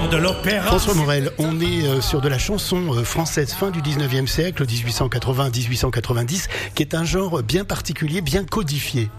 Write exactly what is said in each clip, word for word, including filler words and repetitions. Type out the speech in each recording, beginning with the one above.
chant de l'opéra. François Morel, on est euh, sur de la chanson euh, française fin du dix-neuvième siècle, dix-huit cent quatre-vingts à dix-huit cent quatre-vingt-dix, qui est un genre bien particulier, bien codifié.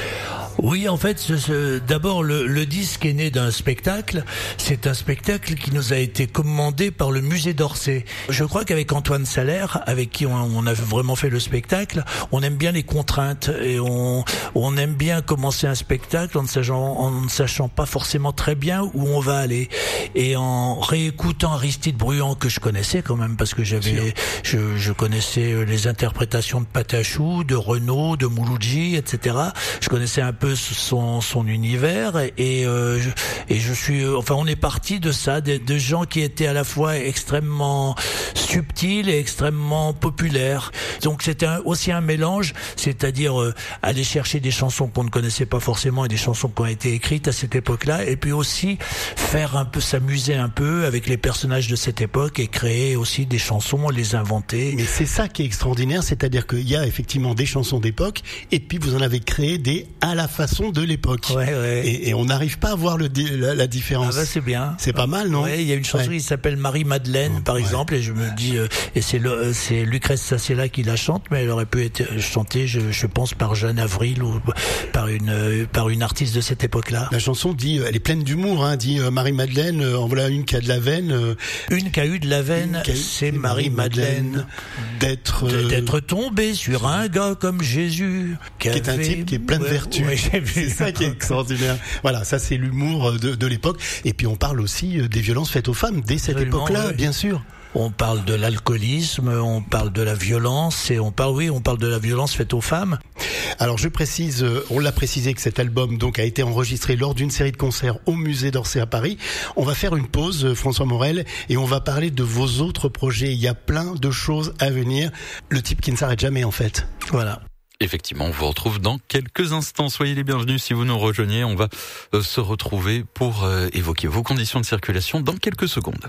Oui, en fait, ce, ce, d'abord, le, le disque est né d'un spectacle. C'est un spectacle qui nous a été commandé par le musée d'Orsay. Je crois qu'avec Antoine Salaire, avec qui on, on a vraiment fait le spectacle, on aime bien les contraintes et on, on aime bien commencer un spectacle en ne sachant, en ne sachant pas forcément très bien où on va aller. Et en réécoutant Aristide Bruand, que je connaissais quand même, parce que j'avais, je, je connaissais les interprétations de Patachou, de Renaud, de Mouloudji, et cetera. Je connaissais un peu son son univers et euh, je, et je suis enfin on est parti de ça, de, de gens qui étaient à la fois extrêmement subtils et extrêmement populaires. Donc c'était un, aussi un mélange, c'est-à-dire euh, aller chercher des chansons qu'on ne connaissait pas forcément et des chansons qui ont été écrites à cette époque-là, et puis aussi faire un peu s'amuser un peu avec les personnages de cette époque et créer aussi des chansons, les inventer. Mais c'est ça qui est extraordinaire, c'est-à-dire qu'il y a effectivement des chansons d'époque et puis vous en avez créé des à la façon de l'époque. Ouais, ouais. Et, et on n'arrive pas à voir le, la, la différence. Ah bah c'est bien. C'est pas mal, non? Ouais, il y a une chanson ouais. qui s'appelle Marie-Madeleine, oh, par ouais. exemple, et je me dis, euh, et c'est le, c'est Lucrèce Sacella qui la chante, mais elle aurait pu être chantée, je, je pense, par Jeanne Avril ou par une, euh, par une artiste de cette époque-là. La chanson dit, elle est pleine d'humour, hein, dit euh, Marie-Madeleine, euh, en voilà une qui a de la veine. Euh, une qui a eu de la veine, c'est Marie-Madeleine. D'être, euh, d'être tombée sur un gars comme Jésus, qui, qui est un type qui est plein de ouais, vertus. Ouais, c'est ça qui est extraordinaire. Voilà, ça c'est l'humour de, de l'époque. Et puis on parle aussi des violences faites aux femmes dès cette Absolument, époque-là, ouais. bien sûr. On parle de l'alcoolisme, on parle de la violence et on parle, oui, on parle de la violence faite aux femmes. Alors je précise, on l'a précisé que cet album donc a été enregistré lors d'une série de concerts au musée d'Orsay à Paris. On va faire une pause, François Morel, et on va parler de vos autres projets. Il y a plein de choses à venir. Le type qui ne s'arrête jamais en fait. Voilà. Effectivement, on vous retrouve dans quelques instants. Soyez les bienvenus si vous nous rejoignez. On va euh, se retrouver pour euh, évoquer vos conditions de circulation dans quelques secondes.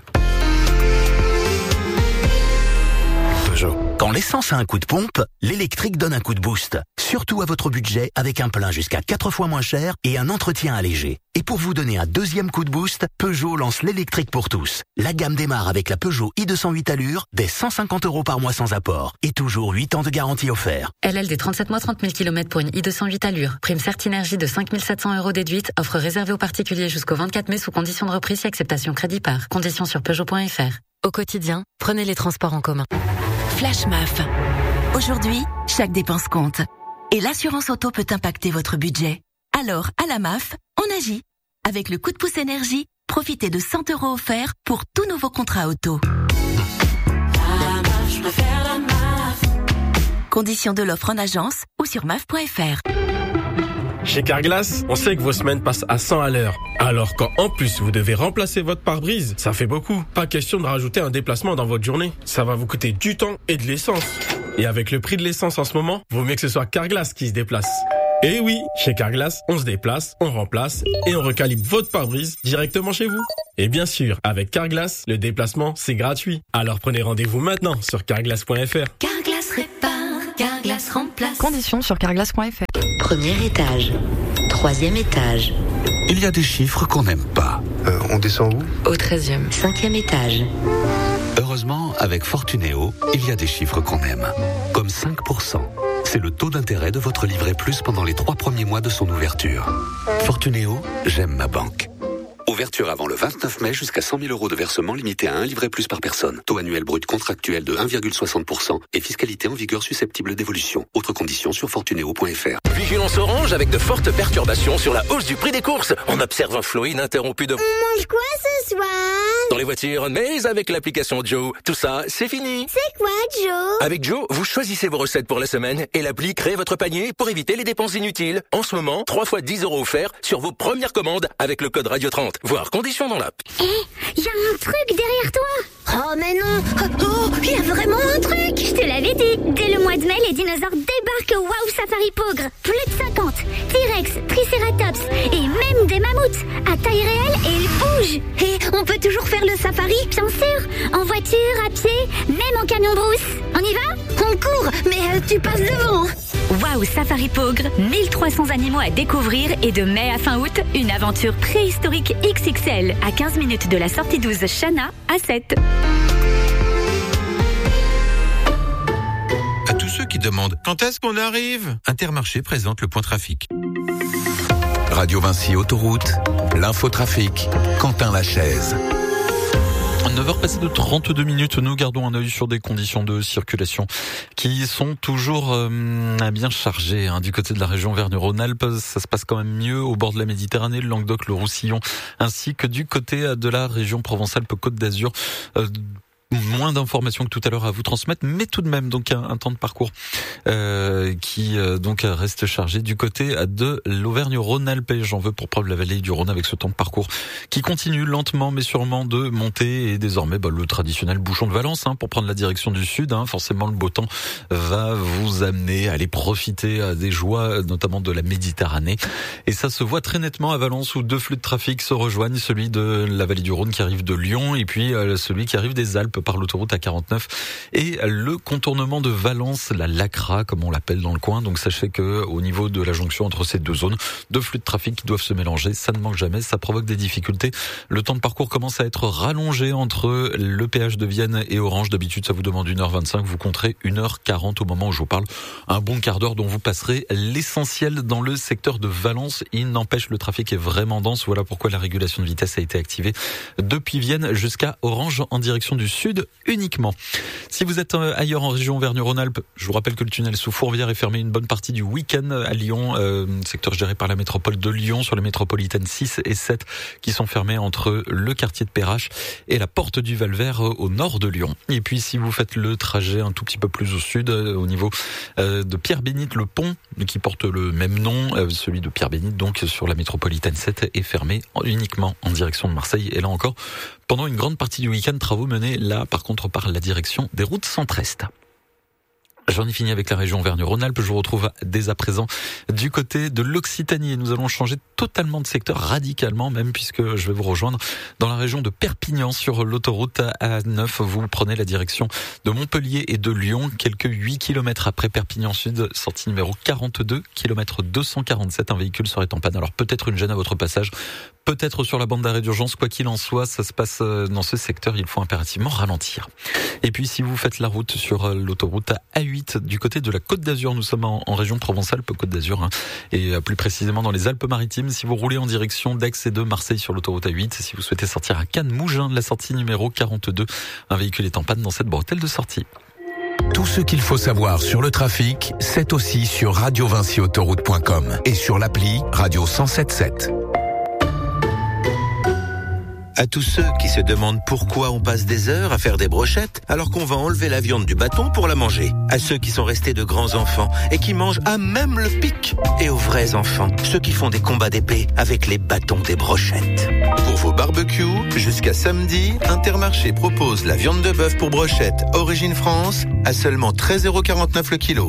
Peugeot. Quand l'essence a un coup de pompe, l'électrique donne un coup de boost. Surtout à votre budget, avec un plein jusqu'à quatre fois moins cher et un entretien allégé. Et pour vous donner un deuxième coup de boost, Peugeot lance l'électrique pour tous. La gamme démarre avec la Peugeot i deux cent huit allures, dès cent cinquante euros par mois sans apport. Et toujours huit ans de garantie offert. L L D trente-sept mois, trente mille kilomètres pour une i deux cent huit allures. Prime Certinergie de cinq mille sept cents euros déduite. Offre réservée aux particuliers jusqu'au vingt-quatre mai sous condition de reprise et acceptation crédit par. Conditions sur Peugeot point F R. Au quotidien, prenez les transports en commun. Flash M A F. Aujourd'hui, chaque dépense compte. Et l'assurance auto peut impacter votre budget. Alors, à la M A F, on agit. Avec le coup de pouce énergie, profitez de cent euros offerts pour tout nouveau contrat auto. La M A F, je préfère la M A F. Conditions de l'offre en agence ou sur M A F point F R. Chez Carglass, on sait que vos semaines passent à cent à l'heure. Alors quand en plus vous devez remplacer votre pare-brise, ça fait beaucoup. Pas question de rajouter un déplacement dans votre journée. Ça va vous coûter du temps et de l'essence. Et avec le prix de l'essence en ce moment, vaut mieux que ce soit Carglass qui se déplace. Et oui, chez Carglass, on se déplace, on remplace et on recalibre votre pare-brise directement chez vous. Et bien sûr, avec Carglass, le déplacement, c'est gratuit. Alors prenez rendez-vous maintenant sur carglass point F R. Carglass répare, Carglass remplace. Conditions sur carglass point F R. Premier étage, troisième étage. Il y a des chiffres qu'on n'aime pas. Euh, on descend où? Au treizième, cinquième étage. Heureusement, avec Fortunéo, il y a des chiffres qu'on aime. Comme cinq pour cent. C'est le taux d'intérêt de votre livret plus pendant les trois premiers mois de son ouverture. Fortunéo, j'aime ma banque. Ouverture avant le vingt-neuf mai jusqu'à cent mille euros de versement limité à un livret plus par personne. Taux annuel brut contractuel de un virgule soixante pour cent et fiscalité en vigueur susceptible d'évolution. Autres conditions sur fortunéo point F R. Vigilance orange avec de fortes perturbations sur la hausse du prix des courses. On observe un flot ininterrompu de... On mange quoi ce soir? Dans les voitures, mais avec l'application Joe. Tout ça, c'est fini. C'est quoi Joe? Avec Joe, vous choisissez vos recettes pour la semaine et l'appli crée votre panier pour éviter les dépenses inutiles. En ce moment, trois fois dix euros offerts sur vos premières commandes avec le code Radio trente. Voir conditions dans l'app. Hé, hey, y a un truc derrière toi. Oh mais non. Oh, il y a vraiment un truc. Je te l'avais dit. Dès le mois de mai, les dinosaures débarquent au Wow Safari Pogre. Plus de cinquante. T-Rex, Triceratops et même des mammouths. À taille réelle et ils bougent. Et on peut toujours faire le safari, bien sûr. En voiture, à pied, même en camion brousse. On y va? On court, mais euh, tu passes devant. Waouh Safari Pogre, mille trois cents animaux à découvrir et de mai à fin août, une aventure préhistorique X X L à quinze minutes de la sortie douze Chana à sept. À tous ceux qui demandent quand est-ce qu'on arrive, Intermarché présente le point trafic. Radio Vinci Autoroute, l'infotrafic, Quentin Lachaise. neuf heures passées de trente-deux minutes, nous gardons un œil sur des conditions de circulation qui sont toujours euh, bien chargées. Hein. Du côté de la région Auvergne-Rhône-Alpes, ça se passe quand même mieux au bord de la Méditerranée, le Languedoc, le Roussillon, ainsi que du côté de la région Provence-Alpes-Côte d'Azur. Euh, Moins d'informations que tout à l'heure à vous transmettre, mais tout de même donc un, un temps de parcours euh, qui euh, donc reste chargé du côté de l'Auvergne-Rhône-Alpes. Et j'en veux pour preuve la vallée du Rhône avec ce temps de parcours qui continue lentement mais sûrement de monter et désormais bah, le traditionnel bouchon de Valence hein, pour prendre la direction du sud. Hein, forcément le beau temps va vous amener à aller profiter des joies notamment de la Méditerranée et ça se voit très nettement à Valence où deux flux de trafic se rejoignent, celui de la vallée du Rhône qui arrive de Lyon et puis euh, celui qui arrive des Alpes par l'autoroute A quarante-neuf et le contournement de Valence, la Lacra comme on l'appelle dans le coin. Donc sachez que au niveau de la jonction entre ces deux zones, deux flux de trafic qui doivent se mélanger, ça ne manque jamais, ça provoque des difficultés. Le temps de parcours commence à être rallongé entre le péage de Vienne et Orange. D'habitude ça vous demande une heure vingt-cinq, vous compterez une heure quarante au moment où je vous parle. Un bon quart d'heure dont vous passerez l'essentiel dans le secteur de Valence. Il n'empêche, le trafic est vraiment dense. Voilà pourquoi la régulation de vitesse a été activée depuis Vienne jusqu'à Orange en direction du sud uniquement. Si vous êtes ailleurs en région Auvergne-Rhône-Alpes, je vous rappelle que le tunnel sous Fourvière est fermé une bonne partie du week-end à Lyon, euh, secteur géré par la métropole de Lyon, sur les métropolitaines six et sept qui sont fermées entre le quartier de Perrache et la porte du Val-Vert au nord de Lyon. Et puis si vous faites le trajet un tout petit peu plus au sud, au niveau euh, de Pierre-Bénite, le pont qui porte le même nom, euh, celui de Pierre-Bénite, donc sur la métropolitaine sept, est fermé uniquement en direction de Marseille. Et là encore, pendant une grande partie du week-end, travaux menés là, par contre, par la direction des routes centre-est. J'en ai fini avec la région Auvergne-Rhône-Alpes. Je vous retrouve dès à présent du côté de l'Occitanie et nous allons changer totalement de secteur, radicalement même, puisque je vais vous rejoindre dans la région de Perpignan sur l'autoroute A neuf. Vous prenez la direction de Montpellier et de Lyon, quelques huit kilomètres après Perpignan Sud, sortie numéro quarante-deux, kilomètre deux cent quarante-sept. Un véhicule serait en panne. Alors peut-être une gêne à votre passage, peut-être sur la bande d'arrêt d'urgence. Quoi qu'il en soit, ça se passe dans ce secteur, il faut impérativement ralentir. Et puis si vous faites la route sur l'autoroute A huit du côté de la Côte d'Azur, nous sommes en, en région Provence-Alpes, Côte d'Azur, hein, et plus précisément dans les Alpes-Maritimes. Si vous roulez en direction d'Aix et de Marseille sur l'autoroute A huit, si vous souhaitez sortir à Cannes-Mougins, la sortie numéro quarante-deux, un véhicule est en panne dans cette bretelle de sortie. Tout ce qu'il faut savoir sur le trafic, c'est aussi sur radio vinci autoroute point com et sur l'appli Radio cent sept sept. À tous ceux qui se demandent pourquoi on passe des heures à faire des brochettes alors qu'on va enlever la viande du bâton pour la manger. À ceux qui sont restés de grands enfants et qui mangent à même le pic. Et aux vrais enfants, ceux qui font des combats d'épée avec les bâtons des brochettes. Pour vos barbecues, jusqu'à samedi, Intermarché propose la viande de bœuf pour brochette Origine France à seulement treize euros quarante-neuf le kilo.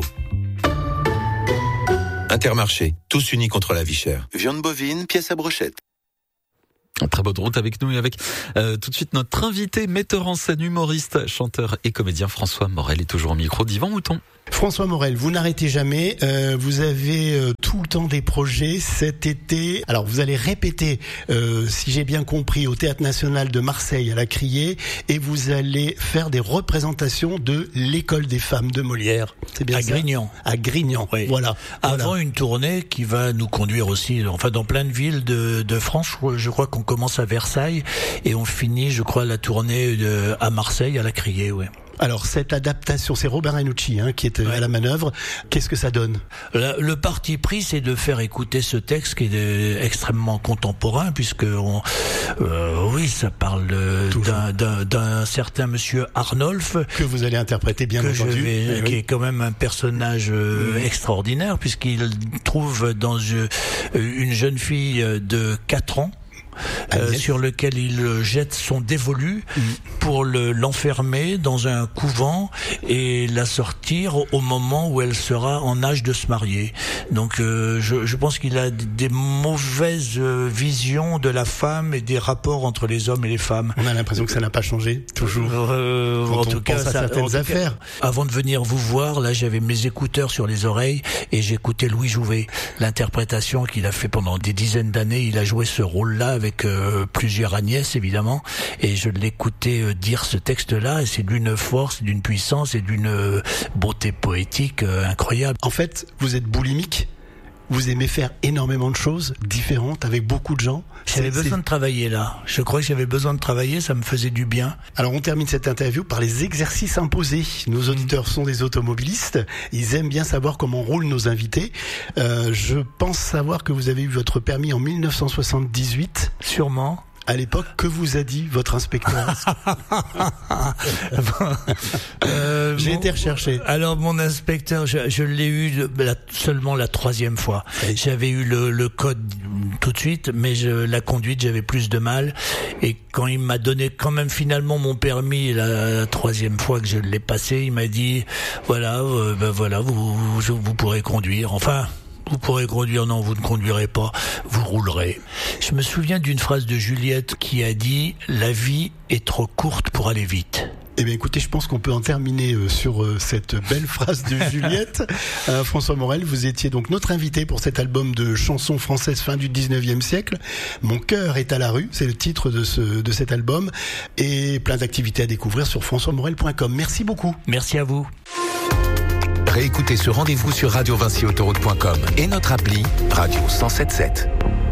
Intermarché, tous unis contre la vie chère. Viande bovine, pièce à brochette. Très bonne route avec nous et avec euh, tout de suite notre invité, metteur en scène, humoriste, chanteur et comédien François Morel est toujours au micro d'Yvan Mouton. François Morel, vous n'arrêtez jamais, euh, vous avez euh, tout le temps des projets cet été. Alors vous allez répéter, euh, si j'ai bien compris, au Théâtre National de Marseille à la Criée, et vous allez faire des représentations de l'École des femmes de Molière. C'est bien à ça ? Grignan. À Grignan, oui. Voilà. Avant voilà. Une tournée qui va nous conduire aussi, enfin dans plein de villes de, de France. Je crois qu'on commence à Versailles et on finit, je crois, la tournée de, à Marseille à la Criée, ouais. Alors cette adaptation, c'est Robert Ranucci hein, qui est ouais. à la manœuvre. Qu'est-ce que ça donne ? Le, le parti pris, c'est de faire écouter ce texte qui est de, extrêmement contemporain, puisque on, euh, oui, ça parle d'un, d'un, d'un certain monsieur Arnolphe que vous allez interpréter bien que entendu, je vais, oui. qui est quand même un personnage euh, mmh. extraordinaire, puisqu'il trouve dans euh, une jeune fille de quatre ans. euh, sur lequel il jette son dévolu mmh. pour le, l'enfermer dans un couvent et la sortir au moment où elle sera en âge de se marier. Donc euh, je, je pense qu'il a des mauvaises visions de la femme et des rapports entre les hommes et les femmes. On a l'impression que ça n'a pas changé, toujours. Euh, en tout cas, à ça, certaines en tout affaires. Cas, avant de venir vous voir, là, j'avais mes écouteurs sur les oreilles et j'écoutais Louis Jouvet, l'interprétation qu'il a fait pendant des dizaines d'années. Il a joué ce rôle-là avec euh, plusieurs Agnès, évidemment, et je l'écoutais euh, dire ce texte-là, et c'est d'une force, d'une puissance et d'une euh, beauté poétique euh, incroyable. En fait, vous êtes boulimique. Vous aimez faire énormément de choses différentes avec beaucoup de gens. J'avais c'est, besoin c'est... de travailler là. Je crois que j'avais besoin de travailler, ça me faisait du bien. Alors on termine cette interview par les exercices imposés. Nos auditeurs sont des automobilistes. Ils aiment bien savoir comment roulent nos invités. Euh, je pense savoir que vous avez eu votre permis en dix-neuf cent soixante-dix-huit. Sûrement. À l'époque, que vous a dit votre inspecteur? euh, J'ai mon, été recherché. Alors mon inspecteur, je, je l'ai eu la, seulement la troisième fois. Oui. J'avais eu le, le code tout de suite, mais je, la conduite, j'avais plus de mal. Et quand il m'a donné quand même finalement mon permis la, la troisième fois que je l'ai passé, il m'a dit voilà, euh, ben voilà, vous, vous vous pourrez conduire. Enfin. Vous pourrez conduire, non, vous ne conduirez pas, vous roulerez. Je me souviens d'une phrase de Juliette qui a dit « La vie est trop courte pour aller vite ». Eh bien, écoutez, je pense qu'on peut en terminer euh, sur euh, cette belle phrase de Juliette. Euh, François Morel, vous étiez donc notre invité pour cet album de chansons françaises fin du dix-neuvième siècle. Mon cœur est à la rue, c'est le titre de ce de cet album. Et plein d'activités à découvrir sur françois morel point com. Merci beaucoup. Merci à vous. Réécoutez ce rendez-vous sur radio vinci autoroute point com et notre appli Radio cent sept sept.